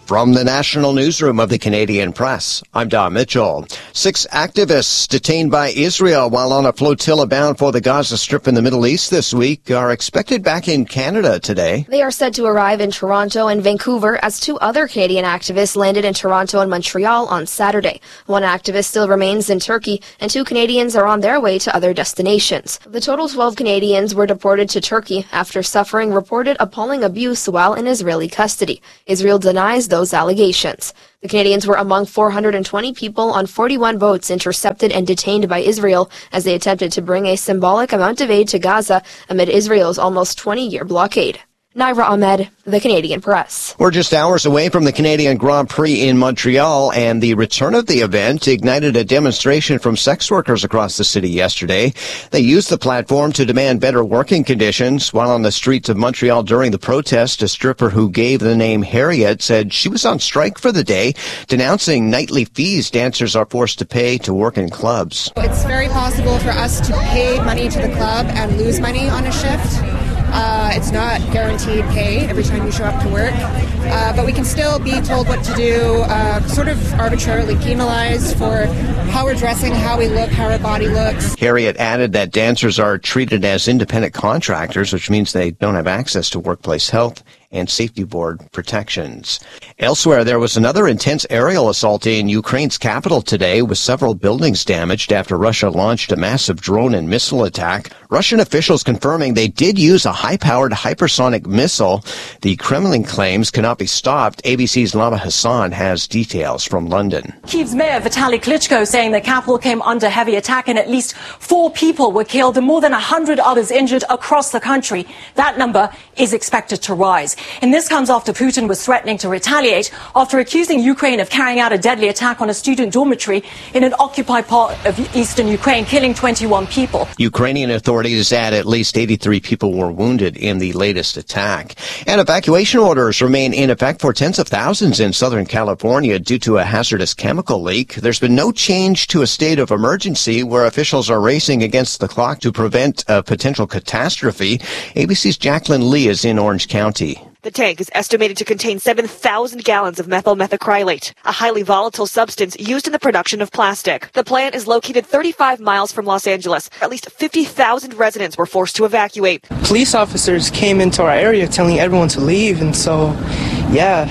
From the National Newsroom of the Canadian Press, I'm Don Mitchell. 6 activists detained by Israel while on a flotilla bound for the Gaza Strip in the Middle East this week are expected back in Canada today. They are said to arrive in Toronto and Vancouver as 2 other Canadian activists landed in Toronto and Montreal on Saturday. 1 activist still remains in Turkey, and 2 Canadians are on their way to other destinations. The total 12 Canadians were deported to Turkey after suffering reported appalling abuse while in Israeli custody. Israel denies those allegations. The Canadians were among 420 people on 41 boats intercepted and detained by Israel as they attempted to bring a symbolic amount of aid to Gaza amid Israel's almost 20-year blockade. Naira Ahmed, The Canadian Press. We're just hours away from the Canadian Grand Prix in Montreal, and the return of the event ignited a demonstration from sex workers across the city yesterday. They used the platform to demand better working conditions. While on the streets of Montreal during the protest, a stripper who gave the name Harriet said she was on strike for the day, denouncing nightly fees dancers are forced to pay to work in clubs. It's very possible for us to pay money to the club and lose money on a shift. It's not guaranteed pay every time you show up to work, but we can still be told what to do, sort of arbitrarily penalized for how we're dressing, how we look, how our body looks. Harriet added that dancers are treated as independent contractors, which means they don't have access to workplace health and safety board protections. Elsewhere, there was another intense aerial assault in Ukraine's capital today, with several buildings damaged after Russia launched a massive drone and missile attack. Russian officials confirming they did use a high-powered hypersonic missile. The Kremlin claims cannot be stopped. ABC's Lama Hassan has details from London. Kyiv's mayor Vitaly Klitschko saying the capital came under heavy attack and at least 4 people were killed and more than 100 others injured across the country. That number is expected to rise. And this comes after Putin was threatening to retaliate after accusing Ukraine of carrying out a deadly attack on a student dormitory in an occupied part of eastern Ukraine, killing 21 people. Ukrainian authorities add at least 83 people were wounded in the latest attack. And evacuation orders remain in effect for tens of thousands in Southern California due to a hazardous chemical leak. There's been no change to a state of emergency where officials are racing against the clock to prevent a potential catastrophe. ABC's Jacqueline Lee is in Orange County. The tank is estimated to contain 7,000 gallons of methyl methacrylate, a highly volatile substance used in the production of plastic. The plant is located 35 miles from Los Angeles. At least 50,000 residents were forced to evacuate. Police officers came into our area telling everyone to leave, and so, yeah,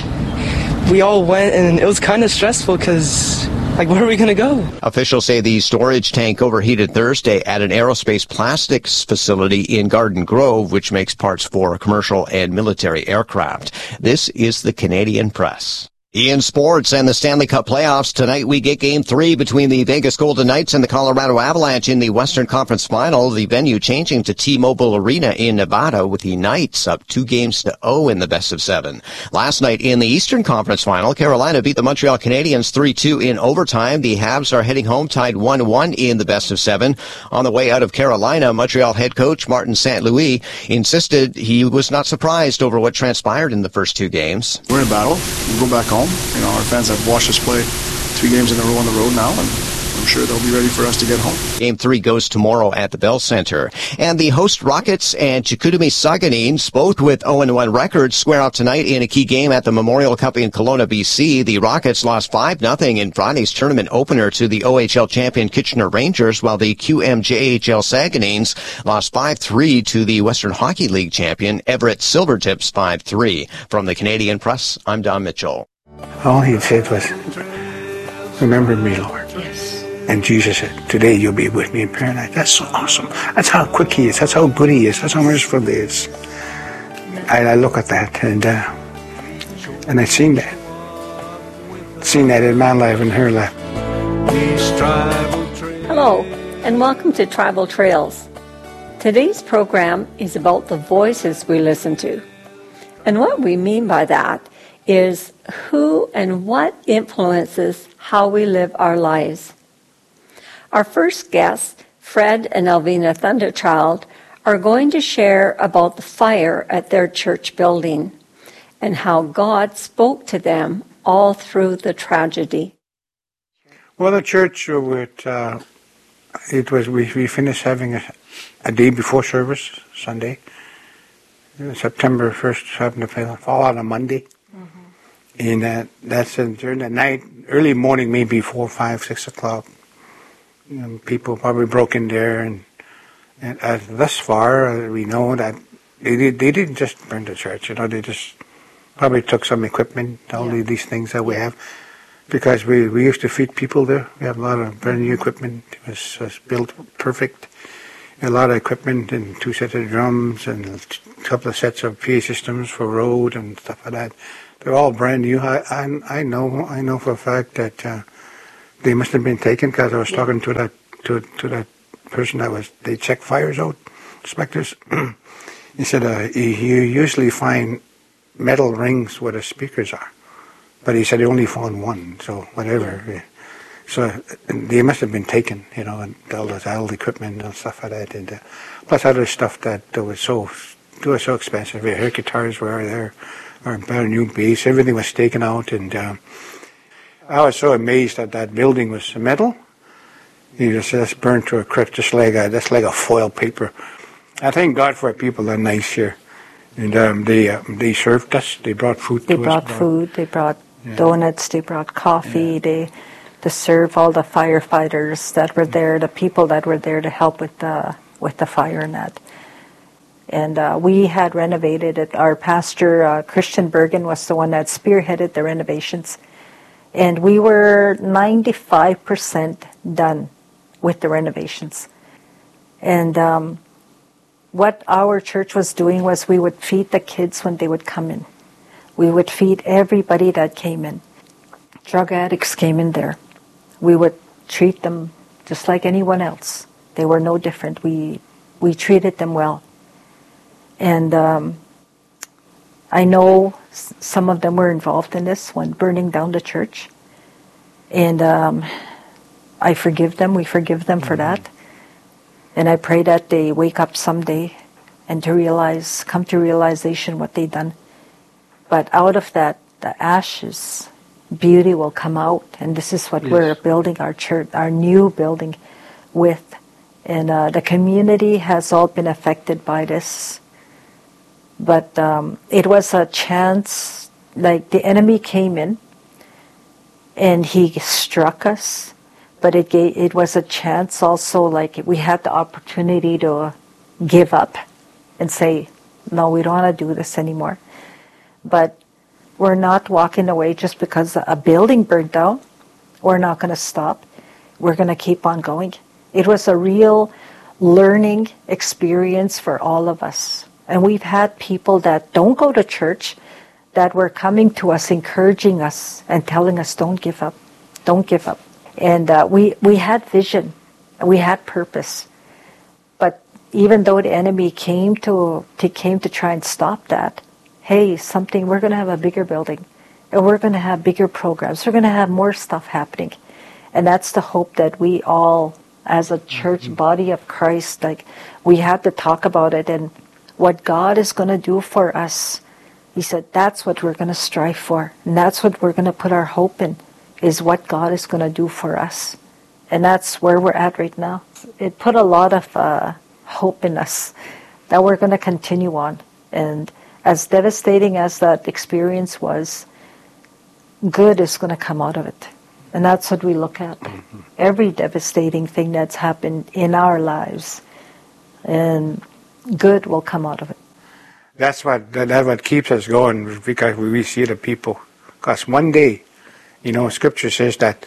we all went, and it was kind of stressful because, where are we going to go? Officials say the storage tank overheated Thursday at an aerospace plastics facility in Garden Grove, which makes parts for commercial and military aircraft. This is the Canadian Press. In sports and the Stanley Cup playoffs, tonight we get Game 3 between the Vegas Golden Knights and the Colorado Avalanche in the Western Conference Final. The venue changing to T-Mobile Arena in Nevada, with the Knights up 2-0 in the best of 7. Last night in the Eastern Conference Final, Carolina beat the Montreal Canadiens 3-2 in overtime. The Habs are heading home tied 1-1 in the best of 7. On the way out of Carolina, Montreal head coach Martin St. Louis insisted he was not surprised over what transpired in the first 2 games. We're in a battle. We'll go back home. Our fans have watched us play 3 games in a row on the road now, and I'm sure they'll be ready for us to get home. Game 3 goes tomorrow at the Bell Center. And the host Rockets and Chicoutimi Saguenay, both with 0-1 records, square out tonight in a key game at the Memorial Cup in Kelowna, BC. The Rockets lost 5-0 in Friday's tournament opener to the OHL champion Kitchener Rangers, while the QMJHL Saguenays lost 5-3 to the Western Hockey League champion Everett Silvertips 5-3. From the Canadian Press, I'm Don Mitchell. All he said was, "Remember me, Lord." Yes. And Jesus said, "Today you'll be with me in paradise." That's so awesome. That's how quick he is. That's how good he is. That's how merciful he is. I look at that and I've seen that. Seen that in my life and her life. Hello, and welcome to Tribal Trails. Today's program is about the voices we listen to. And what we mean by that is who and what influences how we live our lives. Our first guests, Fred and Elvina Thunderchild, are going to share about the fire at their church building and how God spoke to them all through the tragedy. Well, the church, we finished having a day before service, Sunday. September 1st happened to fall on a Monday. And that's during the night, early morning, maybe 4, 5, 6 o'clock. People probably broke in there, and thus far we know that they didn't just burn the church. They just probably took some equipment, all these things that we have, because we used to feed people there. We have a lot of brand new equipment. It was built perfect. A lot of equipment and 2 sets of drums and a couple of sets of PA systems for road and stuff like that. They're all brand new. I know for a fact that they must have been taken, because I was talking to that person they check fires out, inspectors. He said you usually find metal rings where the speakers are, but he said he only found one. So whatever. Yeah. So they must have been taken, and all this old equipment and stuff like that, and plus other stuff that was so expensive. Air guitars were there, or brand new bass. Everything was taken out, and I was so amazed that that building was metal. You just burned to a crisp, just like a foil paper. I thank God for people that are nice here, and they served us. They brought food. They brought food. They brought donuts. They brought coffee. They serve all the firefighters that were there, the people that were there to help with the fire and that. And we had renovated it. Our pastor, Christian Bergen, was the one that spearheaded the renovations. And we were 95% done with the renovations. And what our church was doing was we would feed the kids when they would come in. We would feed everybody that came in. Drug addicts came in there. We would treat them just like anyone else. They were no different. We treated them well. And I know some of them were involved in this when burning down the church. And I forgive them. We forgive them for that. And I pray that they wake up someday and come to realization what they've done. But out of that, the ashes, beauty will come out. And this is what we're building our church, our new building with. And the community has all been affected by this. But it was a chance, like the enemy came in and he struck us. But it was a chance also, like we had the opportunity to give up and say, no, we don't want to do this anymore. But we're not walking away just because a building burned down. We're not going to stop. We're going to keep on going. It was a real learning experience for all of us. And we've had people that don't go to church that were coming to us, encouraging us and telling us, don't give up, don't give up. And we had vision, we had purpose. But even though the enemy came to try and stop that, hey, we're going to have a bigger building, and we're going to have bigger programs, we're going to have more stuff happening. And that's the hope that we all, as a church body of Christ, like we had to talk about it, and what God is going to do for us. He said that's what we're going to strive for, and that's what we're going to put our hope in, is what God is going to do for us. And that's where we're at right now. It put a lot of hope in us that we're going to continue on. And as devastating as that experience was, good is going to come out of it. And that's what we look at. Every devastating thing that's happened in our lives, and good will come out of it. That's what keeps us going, because we see the people. Because one day, Scripture says that,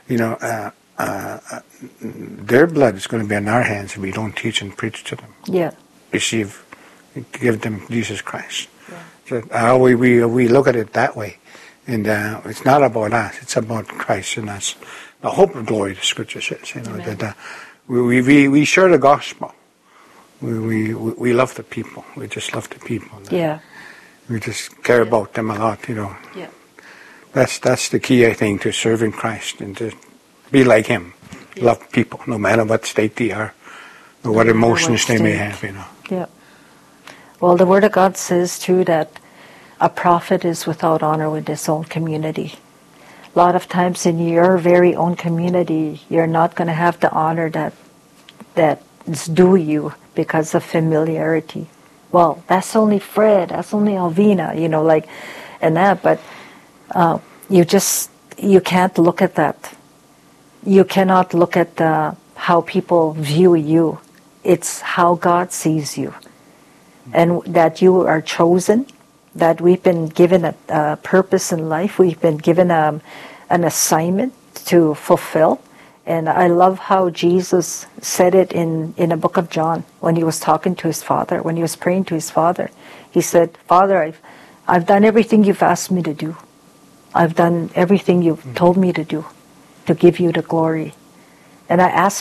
their blood is going to be on our hands if we don't teach and preach to them. Yeah. Give them Jesus Christ. Yeah. So we look at it that way. And it's not about us, it's about Christ in us. The hope of glory, the Scripture says, that we share the gospel. We love the people. We just love the people. Yeah. We just care about them a lot, Yeah. That's the key, I think, to serving Christ and to be like Him. Yeah. Love people, no matter what state they are or what emotions they may have, Yeah. Well, the Word of God says, too, that a prophet is without honor with his own community. A lot of times in your very own community, you're not going to have the honor that is due you because of familiarity. Well, that's only Fred, that's only Alvina, and that. But you can't look at that. You cannot look at how people view you. It's how God sees you. And that you are chosen, that we've been given a purpose in life, we've been given an assignment to fulfill. And I love how Jesus said it in the book of John when he was talking to his Father, when he was praying to his Father. He said, Father, I've done everything you've asked me to do. I've done everything you've told me to do, to give you the glory. And I ask